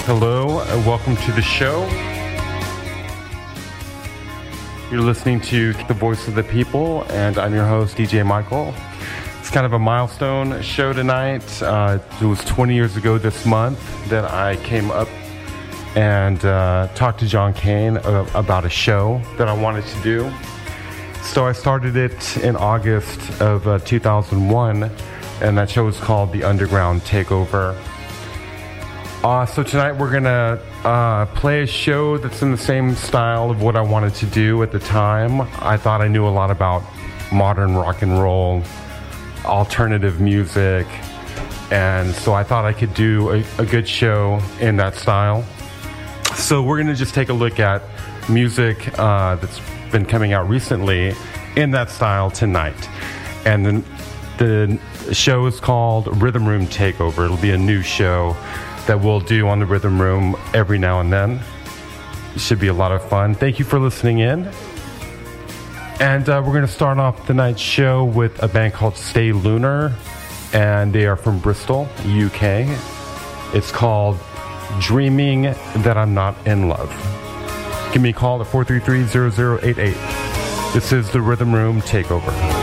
Hello, and welcome to the show. You're listening to The Voice of the People, and I'm your host, DJ Michael. It's kind of a milestone show tonight. It was 20 years ago this month that I came up and talked to John Kane about a show that I wanted to do. So I started it in August of 2001, and that show was called The Underground Takeover. So tonight we're going to play a show that's in the same style of what I wanted to do at the time. I thought I knew a lot about modern rock and roll, alternative music, and so I thought I could do a good show in that style. So we're going to just take a look at music that's been coming out recently in that style tonight. And then the show is called Rhythm Room Takeover. It'll be a new show that we'll do on the Rhythm Room every now and then. It should be a lot of fun. Thank you for listening in. And we're going to start off tonight's show with a band called Stay Lunar, and they are from Bristol, UK. It's called Dreaming That I'm Not in Love. Give me a call at 433-0088. This is the Rhythm Room Takeover.